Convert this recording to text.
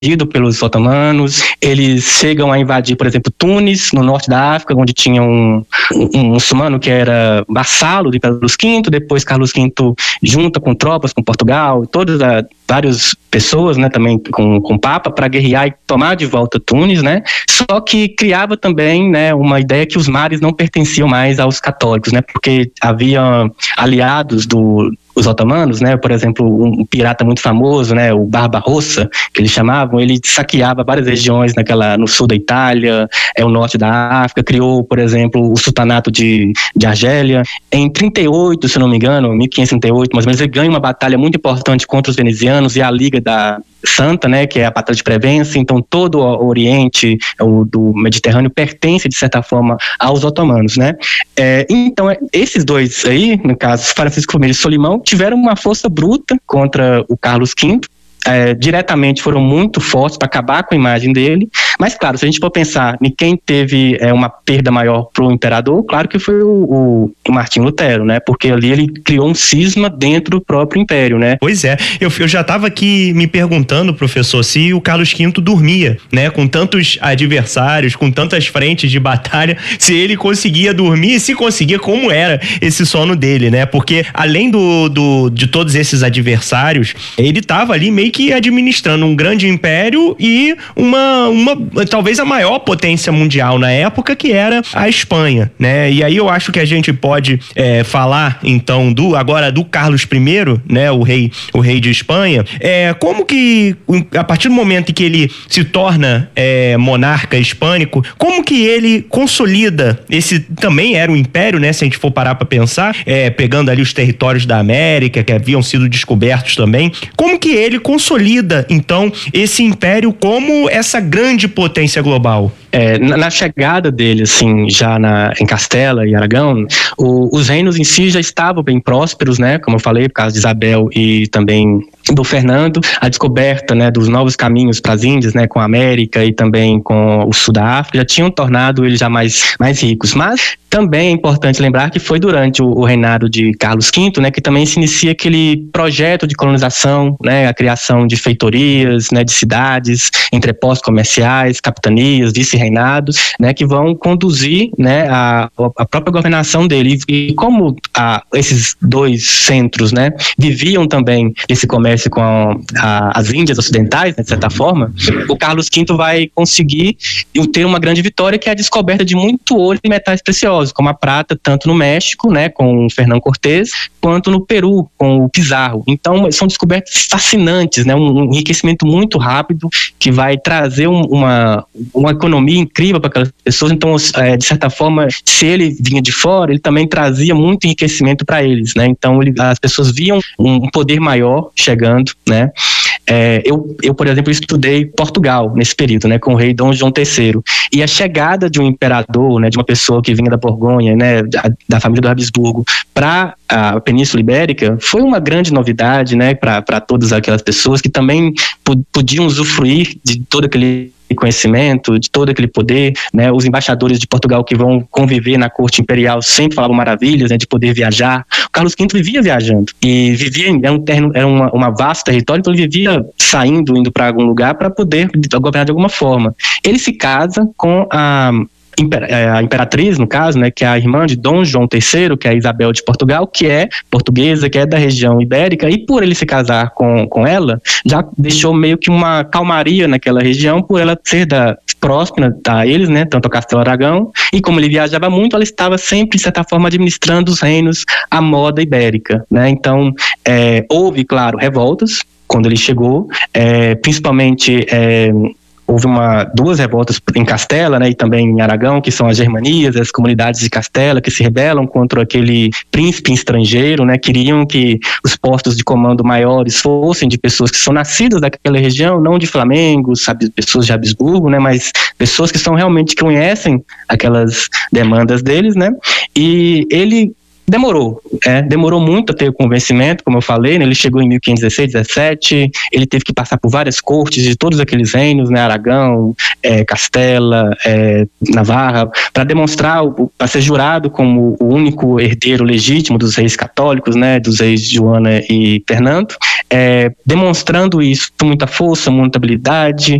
pelos otomanos. Eles chegam a invadir, por exemplo, Tunis, no norte da África, onde tinha um muçulmano que era vassalo de Carlos V. Depois Carlos V junta com tropas, com Portugal, várias pessoas, né, também com o Papa, para guerrear e tomar de volta Tunis, né? Só que criava também, né, uma ideia que os mares não pertenciam mais aos católicos, né? Porque havia aliados os otomanos, né? Por exemplo, um pirata muito famoso, né? O Barbarossa, que eles chamavam, ele saqueava várias regiões no sul da Itália, o norte da África, criou, por exemplo, o sultanato de Argélia. Em 38, se não me engano, 1538, mais ou menos, ele ganha uma batalha muito importante contra os venezianos e a Liga da Santa, né, que é a Batalha de Prevença. Então todo o Oriente do Mediterrâneo pertence, de certa forma, aos otomanos, né? Então, esses dois aí, no caso, Francisco I e Solimão, tiveram uma força bruta contra o Carlos V. Diretamente foram muito fortes para acabar com a imagem dele, mas claro, se a gente for pensar em quem teve uma perda maior para o imperador, claro que foi o Martinho Lutero, né? Porque ali ele criou um cisma dentro do próprio império, né? Pois é, eu já estava aqui me perguntando, professor, se o Carlos V dormia, né? Com tantos adversários, com tantas frentes de batalha, se ele conseguia dormir, e se conseguia, como era esse sono dele, né? Porque além de todos esses adversários, ele estava ali meio que administrando um grande império e talvez a maior potência mundial na época, que era a Espanha, né? E aí eu acho que a gente pode falar então agora do Carlos I, né? O rei de Espanha. Como que a partir do momento em que ele se torna monarca hispânico, como que ele consolida esse também era um império, né? Se a gente for parar para pensar, pegando ali os territórios da América que haviam sido descobertos também, como que ele consolida, então, esse império como essa grande potência global? Na chegada dele, assim, já em Castela e Aragão, os reinos em si já estavam bem prósperos, né? Como eu falei, por causa de Isabel e também do Fernando, a descoberta, né, dos novos caminhos para as Índias, né, com a América e também com o sul da África, já tinham tornado eles já mais ricos. Mas também é importante lembrar que foi durante o reinado de Carlos V, né, que também se inicia aquele projeto de colonização, né, a criação de feitorias, né, de cidades, entrepostos comerciais, capitanias, vice-reinados, né, que vão conduzir, né, a própria governação dele. E como esses dois centros, né, viviam também esse comércio com as Índias ocidentais, né, de certa forma, o Carlos V vai conseguir ter uma grande vitória, que é a descoberta de muito ouro e metais preciosos, como a prata, tanto no México, né, com o Fernão Cortés, quanto no Peru, com o Pizarro. Então, são descobertas fascinantes, né, um enriquecimento muito rápido, que vai trazer uma economia incrível para aquelas pessoas. Então, de certa forma, se ele vinha de fora, ele também trazia muito enriquecimento para eles, né? Então, as pessoas viam um poder maior chegando, né? Eu, por exemplo, estudei Portugal nesse período, né, com o rei Dom João III, e a chegada de um imperador, né, de uma pessoa que vinha da Borgonha, né, da família do Habsburgo, para a Península Ibérica, foi uma grande novidade, né, para todas aquelas pessoas que também podiam usufruir de todo aquele conhecimento, de todo aquele poder, né? Os embaixadores de Portugal que vão conviver na corte imperial sempre falavam maravilhas, né, de poder viajar. O Carlos V vivia viajando e vivia era uma vasto território, então ele vivia saindo, indo para algum lugar para poder governar de alguma forma. Ele se casa com a imperatriz, no caso, né, que é a irmã de Dom João III, que é a Isabel de Portugal, que é portuguesa, que é da região ibérica, e por ele se casar com ela, já deixou meio que uma calmaria naquela região, por ela ser próxima a eles, né, tanto a Castelo Aragão, e como ele viajava muito, ela estava sempre, de certa forma, administrando os reinos à moda ibérica, né? Então, houve, claro, revoltas quando ele chegou, principalmente houve duas revoltas em Castela, né, e também em Aragão, que são as Germanias, as comunidades de Castela, que se rebelam contra aquele príncipe estrangeiro, né, queriam que os postos de comando maiores fossem de pessoas que são nascidas daquela região, não de flamengos, sabe, pessoas de Habsburgo, né, mas pessoas que realmente conhecem aquelas demandas deles, né, e ele Demorou muito a ter o convencimento, como eu falei, né? Ele chegou em 1516, 17, ele teve que passar por várias cortes de todos aqueles reinos, né? Aragão, Castela, Navarra, para demonstrar, para ser jurado como o único herdeiro legítimo dos reis católicos, né? Dos reis Joana e Fernando, demonstrando isso com muita força, muita habilidade,